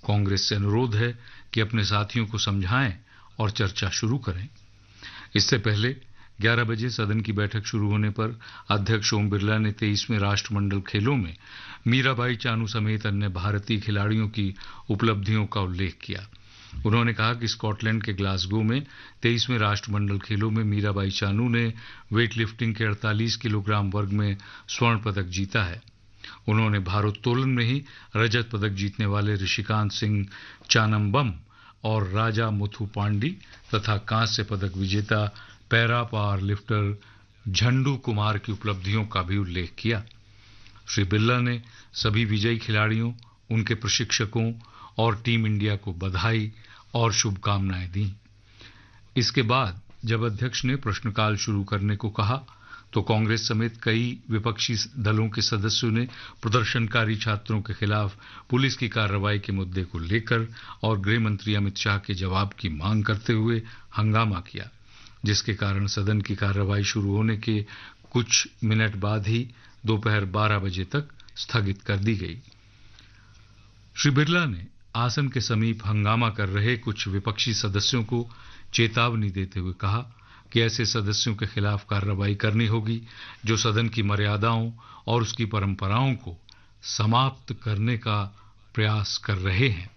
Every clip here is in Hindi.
कांग्रेस से अनुरोध है कि अपने साथियों को समझाएं और चर्चा शुरू करें। इससे पहले 11 बजे सदन की बैठक शुरू होने पर अध्यक्ष ओम बिरला ने 23वें राष्ट्रमंडल खेलों में मीराबाई चानू समेत अन्य भारतीय खिलाड़ियों की उपलब्धियों का उल्लेख किया। उन्होंने कहा कि स्कॉटलैंड के ग्लासगो में 23वें राष्ट्रमंडल खेलों में मीराबाई चानू ने वेट लिफ्टिंग के 48 किलोग्राम वर्ग में स्वर्ण पदक जीता है। उन्होंने भारोत्तोलन में ही रजत पदक जीतने वाले ऋषिकांत सिंह चानम्बम और राजा मुथु पांडी तथा कांस्य पदक विजेता पैरा पावर लिफ्टर झंडू कुमार की उपलब्धियों का भी उल्लेख किया। श्री बिरला ने सभी विजयी खिलाड़ियों, उनके प्रशिक्षकों और टीम इंडिया को बधाई और शुभकामनाएं दी। इसके बाद जब अध्यक्ष ने प्रश्नकाल शुरू करने को कहा तो कांग्रेस समेत कई विपक्षी दलों के सदस्यों ने प्रदर्शनकारी छात्रों के खिलाफ पुलिस की कार्रवाई के मुद्दे को लेकर और गृह मंत्री अमित शाह के जवाब की मांग करते हुए हंगामा किया, जिसके कारण सदन की कार्रवाई शुरू होने के कुछ मिनट बाद ही दोपहर 12 बजे तक स्थगित कर दी गई। श्री बिरला ने आसन के समीप हंगामा कर रहे कुछ विपक्षी सदस्यों को चेतावनी देते हुए कहा कि ऐसे सदस्यों के खिलाफ कार्रवाई करनी होगी जो सदन की मर्यादाओं और उसकी परंपराओं को समाप्त करने का प्रयास कर रहे हैं।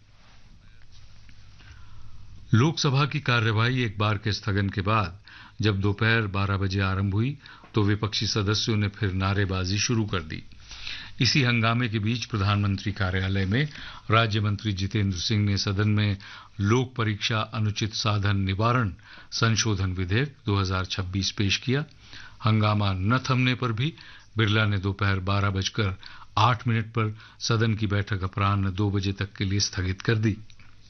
लोकसभा की कार्यवाही एक बार के स्थगन के बाद जब दोपहर 12 बजे आरंभ हुई तो विपक्षी सदस्यों ने फिर नारेबाजी शुरू कर दी। इसी हंगामे के बीच प्रधानमंत्री कार्यालय में राज्य मंत्री जितेंद्र सिंह ने सदन में लोक परीक्षा अनुचित साधन निवारण संशोधन विधेयक 2026 पेश किया। हंगामा न थमने पर भी बिरला ने दोपहर 12:08 पर सदन की बैठक अपराह्न 2 बजे तक के लिए स्थगित कर दी।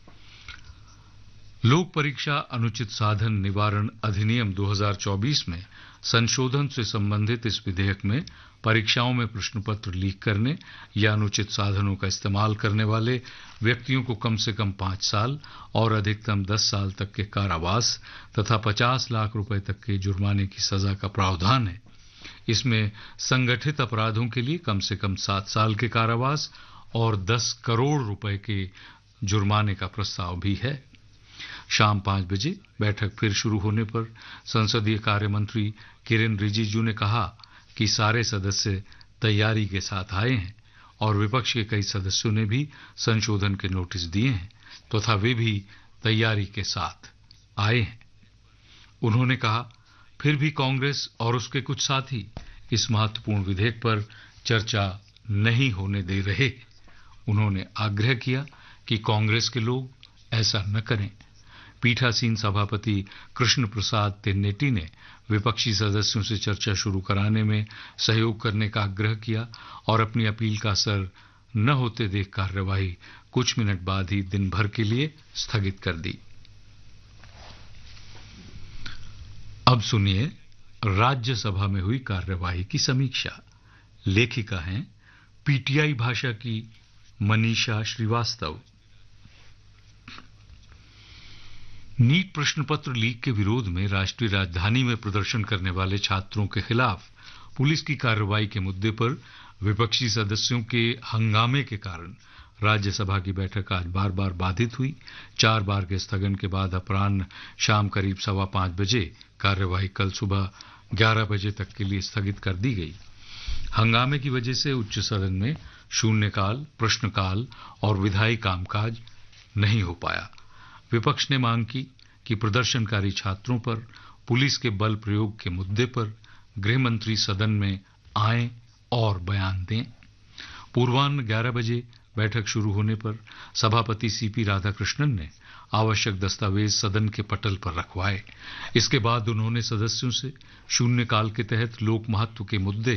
लोक परीक्षा अनुचित साधन निवारण अधिनियम 2024 में संशोधन से संबंधित इस विधेयक में परीक्षाओं में प्रश्न पत्र लीक करने या अनुचित साधनों का इस्तेमाल करने वाले व्यक्तियों को कम से कम 5 साल और अधिकतम 10 साल तक के कारावास तथा 50 लाख रुपए तक के जुर्माने की सजा का प्रावधान है। इसमें संगठित अपराधों के लिए कम से कम 7 साल के कारावास और 10 करोड़ रुपए के जुर्माने का प्रस्ताव भी है। शाम 5 बजे बैठक फिर शुरू होने पर संसदीय कार्य मंत्री किरेन रिजिजू ने कहा कि सारे सदस्य तैयारी के साथ आए हैं और विपक्ष के कई सदस्यों ने भी संशोधन के नोटिस दिए हैं तथा वे भी तैयारी के साथ आए हैं। उन्होंने कहा फिर भी कांग्रेस और उसके कुछ साथी इस महत्वपूर्ण विधेयक पर चर्चा नहीं होने दे रहे। उन्होंने आग्रह किया कि कांग्रेस के लोग ऐसा न करें। पीठासीन सभापति कृष्ण प्रसाद तेन्नेटी ने विपक्षी सदस्यों से चर्चा शुरू कराने में सहयोग करने का आग्रह किया और अपनी अपील का असर न होते देख कार्यवाही कुछ मिनट बाद ही दिन भर के लिए स्थगित कर दी। अब सुनिए राज्यसभा में हुई कार्यवाही की समीक्षा। लेखिका हैं पीटीआई भाषा की मनीषा श्रीवास्तव। नीट प्रश्न पत्र लीक के विरोध में राष्ट्रीय राजधानी में प्रदर्शन करने वाले छात्रों के खिलाफ पुलिस की कार्रवाई के मुद्दे पर विपक्षी सदस्यों के हंगामे के कारण राज्यसभा की बैठक आज बार बार बाधित हुई। 4 बार के स्थगन के बाद अपराह्न शाम करीब 5:15 बजे कार्यवाही कल सुबह 11 बजे तक के लिए स्थगित कर दी गई। हंगामे की वजह से उच्च सदन में शून्यकाल, प्रश्नकाल और विधायी कामकाज नहीं हो पाया। विपक्ष ने मांग की कि प्रदर्शनकारी छात्रों पर पुलिस के बल प्रयोग के मुद्दे पर गृह मंत्री सदन में आएं और बयान दें। पूर्वाह्न 11 बजे बैठक शुरू होने पर सभापति सीपी राधाकृष्णन ने आवश्यक दस्तावेज सदन के पटल पर रखवाए। इसके बाद उन्होंने सदस्यों से शून्यकाल के तहत लोक महत्व के मुद्दे